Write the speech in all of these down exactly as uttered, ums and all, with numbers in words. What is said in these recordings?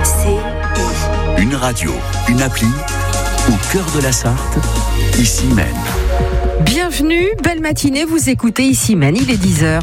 C I. Une radio, une appli, au cœur de la Sarthe, ici Maine. Bienvenue, belle matinée, vous écoutez ici Maine, il est dix heures.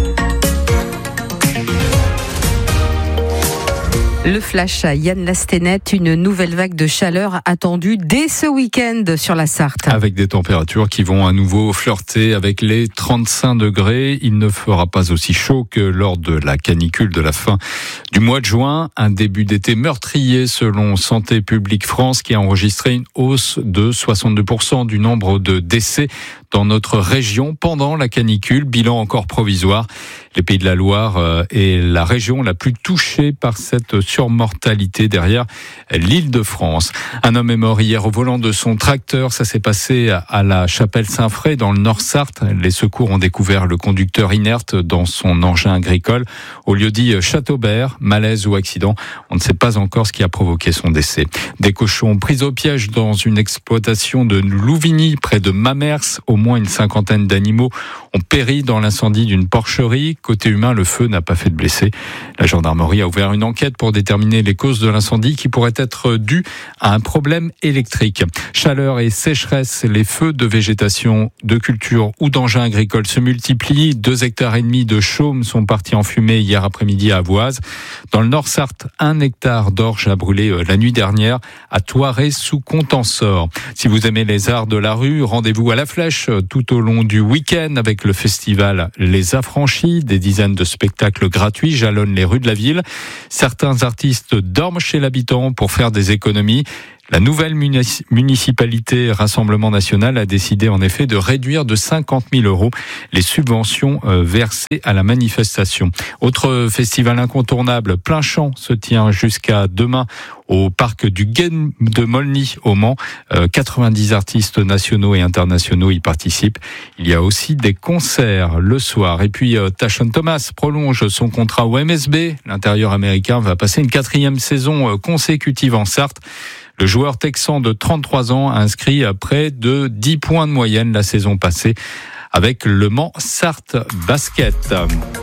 Le flash à Yann Lastenet, une nouvelle vague de chaleur attendue dès ce week-end sur la Sarthe. Avec des températures qui vont à nouveau flirter avec les trente-cinq degrés. Il ne fera pas aussi chaud que lors de la canicule de la fin du mois de juin. Un début d'été meurtrier selon Santé publique France qui a enregistré une hausse de soixante-deux pour cent du nombre de décès dans notre région pendant la canicule. Bilan encore provisoire. Les Pays de la Loire est la région la plus touchée par cette surmortalité derrière l'Île-de-France. Un homme est mort hier au volant de son tracteur. Ça s'est passé à la Chapelle-Saint-Fré dans le Nord-Sarthe. Les secours ont découvert le conducteur inerte dans son engin agricole au lieu-dit Châteaubert. Malaise ou accident, on ne sait pas encore ce qui a provoqué son décès. Des cochons pris au piège dans une exploitation de Louvigny près de Mamers. Au moins une cinquantaine d'animaux ont péri dans l'incendie d'une porcherie. Côté humain, le feu n'a pas fait de blessés. La gendarmerie a ouvert une enquête pour déterminer les causes de l'incendie qui pourrait être due à un problème électrique. Chaleur et sécheresse, les feux de végétation, de culture ou d'engins agricoles se multiplient. Deux hectares et demi de chaume sont partis en fumée hier après-midi à Avoise. Dans le Nord-Sarthe, un hectare d'orge a brûlé la nuit dernière à Thouaré sous Contensor. Si vous aimez les arts de la rue, rendez-vous à la Flèche tout au long du week-end avec le festival Les Affranchis. Des dizaines de spectacles gratuits jalonnent les rues de la ville. Certains artistes dorment chez l'habitant pour faire des économies. La nouvelle municipalité Rassemblement National a décidé en effet de réduire de cinquante mille euros les subventions versées à la manifestation. Autre festival incontournable, Plein Champ, se tient jusqu'à demain au parc du Guet de Molny au Mans. quatre-vingt-dix artistes nationaux et internationaux y participent. Il y a aussi des concerts le soir. Et puis Tashon Thomas prolonge son contrat au M S B. L'intérieur américain va passer une quatrième saison consécutive en Sarthe. Le joueur texan de trente-trois ans a inscrit près de dix points de moyenne la saison passée avec le Mans Sarthe Basket.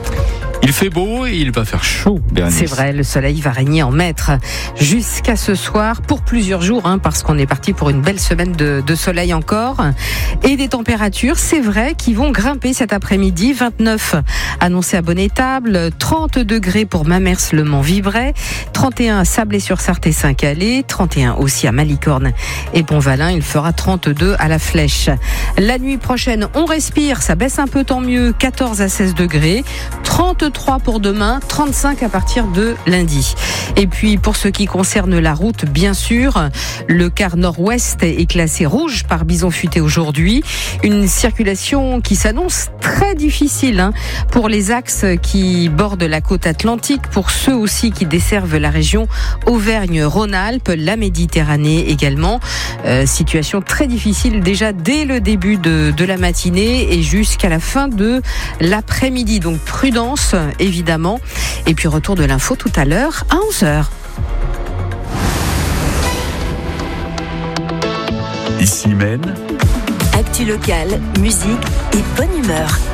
Il fait beau et il va faire chaud, Bérénice. C'est vrai, le soleil va régner en maître jusqu'à ce soir pour plusieurs jours, hein, parce qu'on est parti pour une belle semaine de, de soleil encore. Et des températures, c'est vrai, qui vont grimper cet après-midi. vingt-neuf annoncés à Bonne-Étable, trente degrés pour Mamers, Le Mans, Vibray, trente et un à Sablé-sur-Sarthe et Saint-Calais, trente et un aussi à Malicorne et Pont-Valin. Il fera trente-deux à La Flèche. La nuit prochaine, on respire, ça baisse un peu, tant mieux, quatorze à seize degrés, trente-trois pour demain, trente-cinq à partir de lundi. Et puis pour ce qui concerne la route, bien sûr, le quart nord-ouest est classé rouge par bison futé aujourd'hui. Une circulation qui s'annonce très difficile hein, pour les axes qui bordent la côte atlantique, pour ceux aussi qui desservent la région Auvergne-Rhône-Alpes, la Méditerranée également. Euh, situation très difficile déjà dès le début de, de la matinée et jusqu'à la fin de l'après-midi. Donc prudence évidemment. Et puis retour de l'info tout à l'heure à onze heures. Ici Maine. Actu locale, musique et bonne humeur.